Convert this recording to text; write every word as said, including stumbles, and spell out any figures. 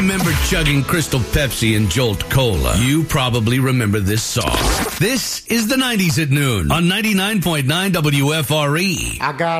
remember chugging Crystal Pepsi and Jolt Cola, you probably remember this song. This is the nineties at noon on ninety-nine point nine W F R E. I got